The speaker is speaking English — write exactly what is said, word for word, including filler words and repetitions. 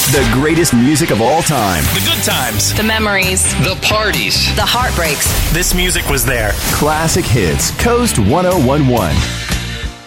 The greatest music of all time. The good times. The memories. The parties. The heartbreaks. This music was there. Classic hits. Coast one oh one one.